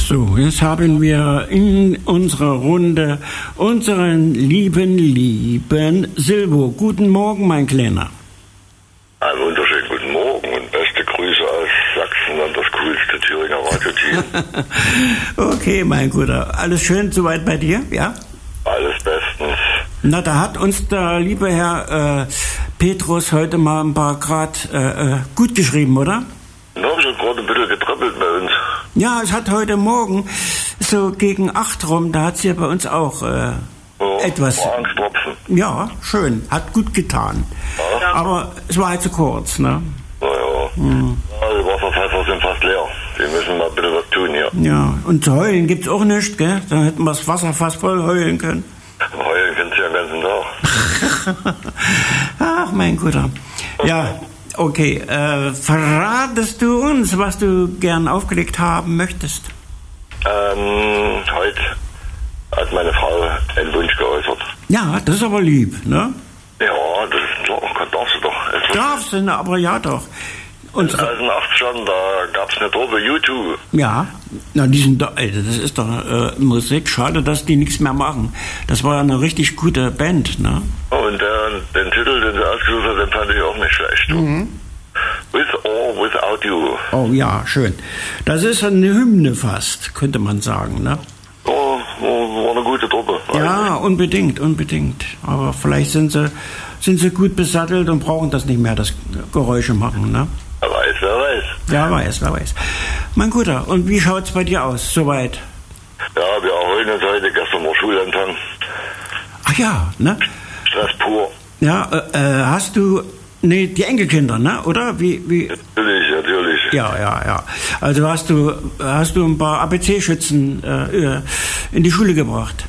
So, jetzt haben wir in unserer Runde unseren lieben Silvo. Guten Morgen, mein Kleiner. Einen wunderschönen guten Morgen und beste Grüße aus Sachsen an das coolste Thüringer Radioteam. Okay, mein Guter. Alles schön soweit bei dir, ja? Alles bestens. Na, da hat uns der liebe Herr Petrus heute mal ein paar Grad gut geschrieben, oder? Na, ich habe gerade ein bisschen getrippelt bei uns. Ja, es hat heute Morgen so gegen 8 rum, da hat es ja bei uns auch etwas... Angstropfen. Ja, schön. Hat gut getan. Ja. Aber es war halt zu kurz, ne? Naja. Ja, die Wasserfässer sind fast leer. Wir müssen mal ein bisschen was tun hier. Ja, und zu heulen gibt's auch nichts, gell? Dann hätten wir das Wasserfass voll heulen können. Heulen können Sie ja den ganzen Tag. Ach, mein Guter. Ja, okay. Verratest du uns, was du gern aufgelegt haben möchtest? Heute hat meine Frau einen Wunsch geäußert. Ja, das ist aber lieb, ne? Ja, das ist klar. Darfst du doch. Darfst du, aber ja doch. Und 2008 schon, da gab es eine Truppe U2. Ja, na, die sind das ist doch Musik. Schade, dass die nichts mehr machen. Das war ja eine richtig gute Band, ne? Und den Titel, den sie ausgesucht hat, den fand ich auch nicht schlecht. With or Without You. Oh ja, schön. Das ist eine Hymne fast, könnte man sagen, ne? Ja, war eine gute Truppe. Ja, unbedingt. Aber vielleicht sind sie gut besattelt und brauchen das nicht mehr, das Geräusche machen, ne? Wer weiß. Ja, wer weiß. Mein Guter, und wie schaut's bei dir aus, soweit? Ja, wir erholen uns heute, gestern war Schulanfang. Ach ja, ne? Stress pur. Ja, hast du, die Enkelkinder, ne, oder? Wie? Natürlich. Ja. Also hast du ein paar ABC-Schützen in die Schule gebracht?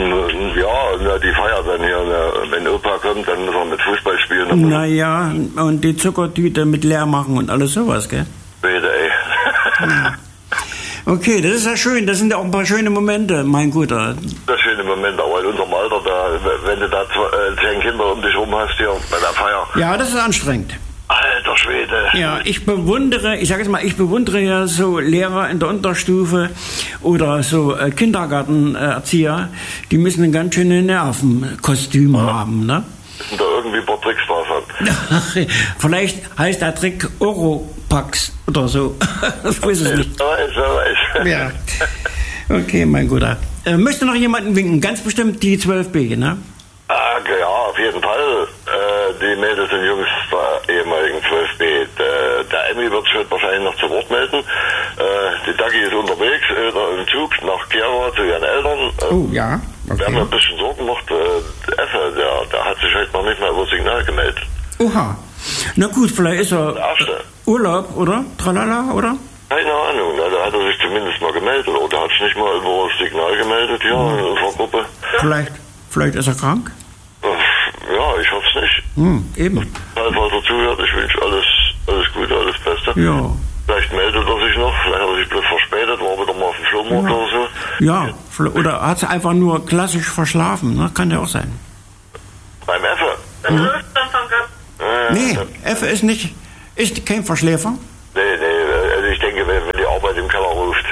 Ja, die feiert dann hier. Wenn Opa kommt, dann muss er mit Fußball spielen. Naja, und die Zuckertüte mit leer machen und alles sowas, gell? Bitte, ey. Ja. Okay, das ist ja schön. Das sind ja auch ein paar schöne Momente, mein Guter. Das ist schöne Momente, aber in unserem Alter, wenn du da 10 Kinder um dich rum hast hier bei der Feier. Ja, das ist anstrengend. Alter Schwede. Ja, ich bewundere ja so Lehrer in der Unterstufe oder so Kindergartenerzieher, die müssen ein ganz schöne Nervenkostüm haben, ne? Müssen da irgendwie ein paar Tricks drauf haben. Vielleicht heißt der Trick Oropax oder so. Ich weiß es nicht. Wer weiß. Ja. Okay, mein Guter. Möchte noch jemanden winken? Ganz bestimmt die 12b, ne? Ja, auf jeden Fall. Die Mädels und Jungs der ehemaligen 12b. Der Emmy wird sich wahrscheinlich noch zu Wort melden. Die Dagi ist unterwegs im Zug nach Gera zu ihren Eltern. Oh ja, okay. Wir haben ein bisschen Sorgen gemacht. Effe, der hat sich heute noch nicht mal über Signal gemeldet. Oha. Na gut, vielleicht ist er Urlaub, oder? Tralala, oder? Keine Ahnung, da hat er sich zumindest mal gemeldet. Oder hat sich nicht mal über das Signal gemeldet hier in unserer Gruppe. Vielleicht ist er krank? Ja, ich hoffe es nicht. Eben. Falls er zuhört, ich wünsche alles Gute, alles Beste. Ja. Vielleicht meldet er sich noch, vielleicht hat er sich bloß verspätet, war wieder mal auf dem Flohmarkt oder so. Ja, oder hat er einfach nur klassisch verschlafen, ne? Kann ja auch sein. Beim Effe? Nee, Effe ist kein Verschläfer. Nee, also ich denke, wenn die Arbeit im Keller ruft.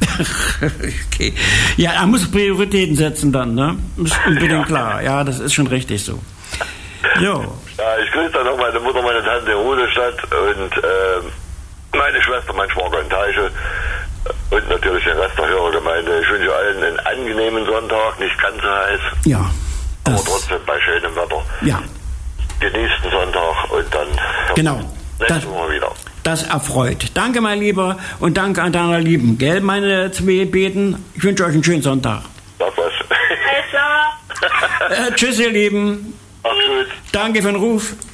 Okay. Ja, er muss Prioritäten setzen dann, ne? Ist unbedingt klar. Ja, das ist schon richtig so. Jo. Ja, ich grüße dann noch meine Mutter, meine Tante in Rudestadt und meine Schwester, mein Schwager in Teiche und natürlich den Rest der Hörergemeinde. Ich wünsche allen einen angenehmen Sonntag, nicht ganz so heiß. Ja. Aber trotzdem bei schönem Wetter. Ja. Genießt den Sonntag und dann genau. nächste Woche wieder. Das erfreut. Danke, mein Lieber, und danke an deiner Lieben. Gell, meine 2 Beten. Ich wünsche euch einen schönen Sonntag. Sag was. Tschüss, ihr Lieben. Mach's gut. Danke für den Ruf.